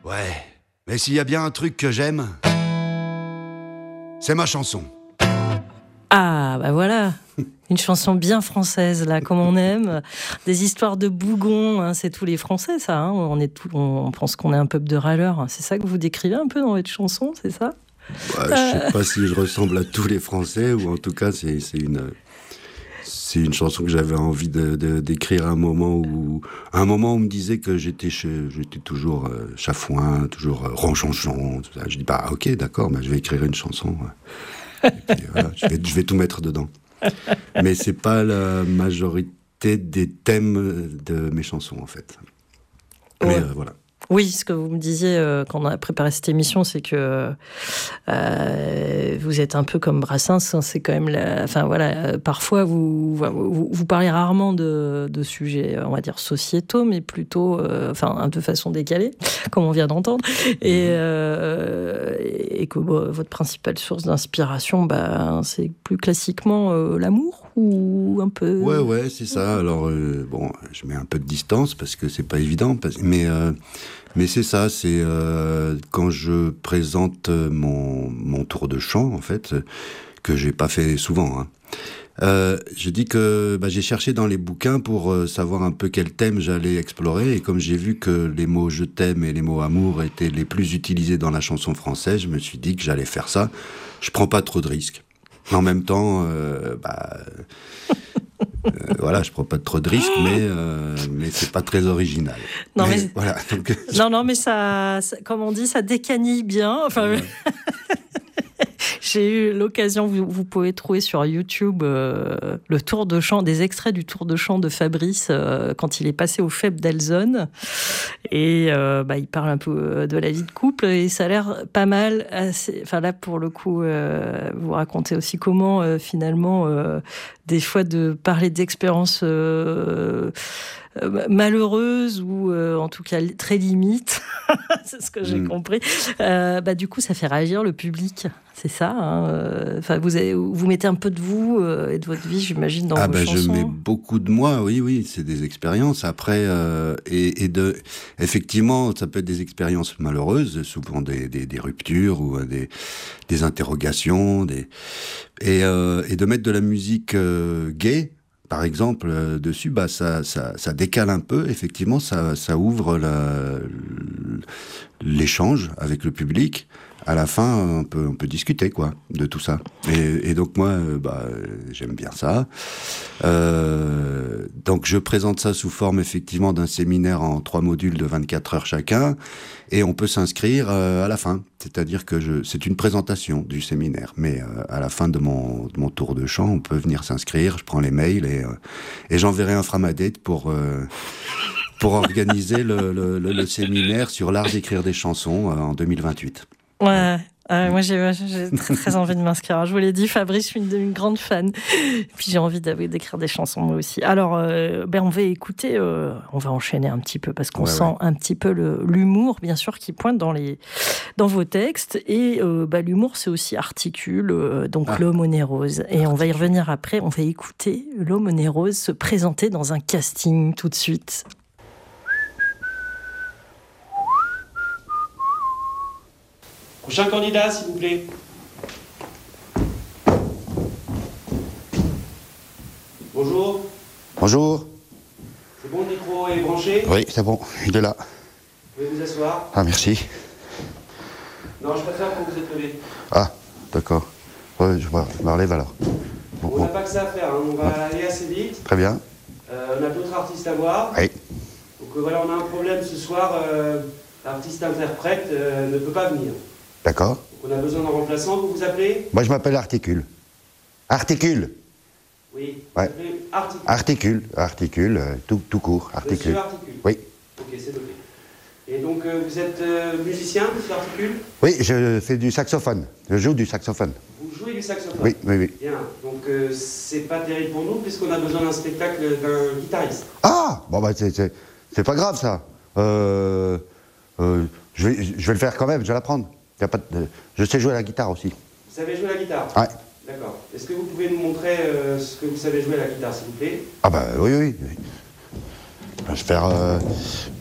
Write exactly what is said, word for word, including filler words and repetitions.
Ouais, mais s'il y a bien un truc que j'aime, c'est ma chanson. Ah, bah voilà, une chanson bien française, là, comme on aime. Des histoires de bougons, hein, c'est tous les Français, ça. Hein. On, est tout, on pense qu'on est un peuple de râleurs. C'est ça que vous décrivez un peu dans votre chanson, c'est ça ? Ouais, je sais pas si je ressemble à tous les Français, ou en tout cas, c'est, c'est une... C'est une chanson que j'avais envie de, de, d'écrire à un moment où, à un moment où on me disait que j'étais, chez, j'étais toujours euh, chafouin, toujours euh, ronchonchon, tout ça. Je dis, bah ok, d'accord, bah, je vais écrire une chanson. Et puis, voilà, je vais, je vais tout mettre dedans. Mais c'est pas la majorité des thèmes de mes chansons, en fait. Mais ouais. euh, voilà. Oui, ce que vous me disiez euh, quand on a préparé cette émission, c'est que euh, vous êtes un peu comme Brassens. Hein, c'est quand même, la, enfin voilà, euh, parfois vous, vous vous parlez rarement de, de sujets, on va dire sociétaux, mais plutôt, euh, enfin de façon décalée, comme on vient d'entendre, et, euh, et que bon, votre principale source d'inspiration, bah, c'est plus classiquement euh, l'amour ou un peu. Ouais, ouais, c'est ça. Alors euh, bon, je mets un peu de distance parce que c'est pas évident, parce, mais. Euh, Mais c'est ça, c'est euh, quand je présente mon, mon tour de chant, en fait, que j'ai pas fait souvent. Hein. Euh, je dis que bah, j'ai cherché dans les bouquins pour euh, savoir un peu quel thème j'allais explorer, et comme j'ai vu que les mots « je t'aime » et les mots « amour » étaient les plus utilisés dans la chanson française, je me suis dit que j'allais faire ça. Je prends pas trop de risques. En même temps, euh, bah... Euh, voilà, je prends pas trop de risques, mais euh, mais c'est pas très original. Non mais, mais voilà. Donc... non non mais ça, ça, comme on dit, ça décanille bien. Enfin, ouais. J'ai eu l'occasion, vous, vous pouvez trouver sur YouTube euh, le tour de chant, des extraits du tour de chant de Fabrice euh, quand il est passé au F E P d'Alzone. Et euh, bah, il parle un peu de la vie de couple et ça a l'air pas mal. Assez... Enfin là, pour le coup, euh, vous racontez aussi comment euh, finalement, euh, des fois, de parler d'expériences euh, euh, malheureuses ou euh, en tout cas très limites, c'est ce que j'ai mmh. compris. Euh, bah, du coup, ça fait réagir le public. C'est ça. Hein. Enfin, vous, avez, vous mettez un peu de vous euh, et de votre vie, j'imagine, dans ah vos bah, chansons. Je mets beaucoup de moi, oui, oui. C'est des expériences. Après, euh, et, et de, effectivement, ça peut être des expériences malheureuses, souvent des, des, des ruptures ou des, des interrogations, des, et, euh, et de mettre de la musique euh, gaie. Par exemple, euh, dessus, bah, ça, ça, ça décale un peu. Effectivement, ça, ça ouvre la, l'échange avec le public. À la fin, on peut, on peut discuter, quoi, de tout ça. Et, et donc moi, euh, bah, j'aime bien ça. Euh, donc je présente ça sous forme, effectivement, d'un séminaire en trois modules de vingt-quatre heures chacun. Et on peut s'inscrire euh, à la fin. C'est-à-dire que je, c'est une présentation du séminaire. Mais euh, à la fin de mon, de mon tour de chant, on peut venir s'inscrire. Je prends les mails et, euh, et j'enverrai un framadate pour... Euh, pour organiser le, le, le, le séminaire sur l'art d'écrire des chansons euh, en deux mille vingt-huit. Ouais, euh, moi j'ai, j'ai très, très envie de m'inscrire. Je vous l'ai dit, Fabrice, je suis une, une grande fan. Puis j'ai envie d'écrire des chansons moi aussi. Alors, euh, ben on va écouter, euh, on va enchaîner un petit peu parce qu'on ouais, sent ouais. un petit peu le, l'humour, bien sûr, qui pointe dans, les, dans vos textes. Et euh, bah, l'humour, c'est aussi articule, euh, donc ah. l'aumônérose. Et on va y revenir après. On va écouter l'aumônérose se présenter dans un casting tout de suite. Prochain candidat, s'il vous plaît. Bonjour. Bonjour. C'est bon, le micro est branché ? Oui, c'est bon, il est là. Vous pouvez vous asseoir ? Ah, merci. Non, je préfère quand vous êtes levé. Ah, d'accord. Ouais, je me relève alors. Bon, on n'a bon. pas que ça à faire, hein. On va ouais. aller assez vite. Très bien. Euh, on a d'autres artistes à voir. Oui. Donc euh, voilà, on a un problème ce soir. Euh, l'artiste-interprète euh, ne peut pas venir. D'accord. On a besoin d'un remplaçant, vous vous appelez ? Moi, je m'appelle Articule. Articule. Oui, ouais. vous appelez Articule. Articule, Articule, euh, tout, tout court, Articule. Monsieur Articule. Oui. Ok, c'est noté. Et donc, euh, vous êtes euh, musicien, monsieur Articule ? Oui, je fais du saxophone. Je joue du saxophone. Vous jouez du saxophone ? Oui, oui, oui. Bien, donc euh, c'est pas terrible pour nous, puisqu'on a besoin d'un spectacle d'un guitariste. Ah ! Bon, bah, c'est, c'est, c'est pas grave, ça. Euh, euh, je, vais, je vais le faire quand même, je vais l'apprendre. Y a pas de... Je sais jouer à la guitare aussi. Vous savez jouer à la guitare ? Ouais. D'accord. Est-ce que vous pouvez nous montrer euh, ce que vous savez jouer à la guitare, s'il vous plaît ? Ah bah oui, oui. Je vais faire euh,